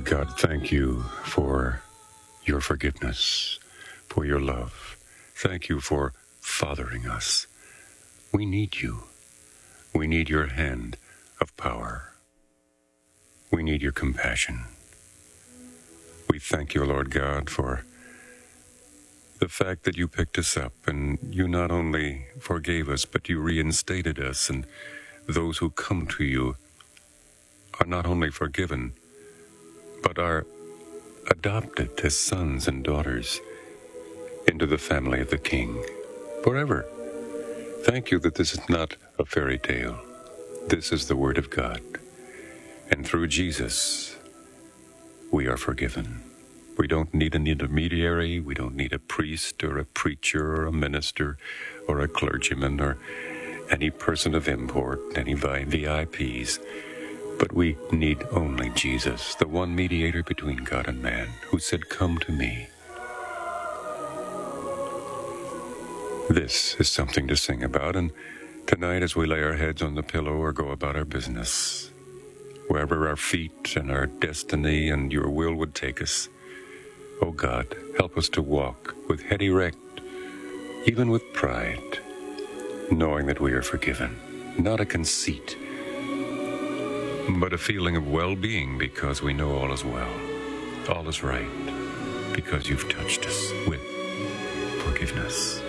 Lord God, thank you for your forgiveness, for your love. Thank you for fathering us. We need you. We need your hand of power. We need your compassion. We thank you, Lord God, for the fact that you picked us up and you not only forgave us, but you reinstated us. And those who come to you are not only forgiven, but are adopted as sons and daughters into the family of the King forever. Thank you that this is not a fairy tale. This is the Word of God. And through Jesus, we are forgiven. We don't need an intermediary. We don't need a priest or a preacher or a minister or a clergyman or any person of import, any VIPs. But we need only Jesus, the one mediator between God and man, who said, "Come to me." This is something to sing about, and tonight as we lay our heads on the pillow or go about our business, wherever our feet and our destiny and your will would take us, oh God, help us to walk with head erect, even with pride, knowing that we are forgiven, not a conceit, but a feeling of well-being because we know all is well, all is right, because you've touched us with forgiveness.